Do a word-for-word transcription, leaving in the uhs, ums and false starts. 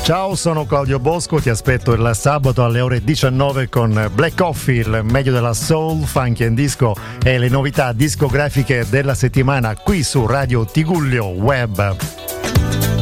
Ciao, sono Claudio Bosco, ti aspetto il sabato alle ore diciannove con Black Coffee, il meglio della soul, funk and disco e le novità discografiche della settimana qui su Radio Tigullio Web.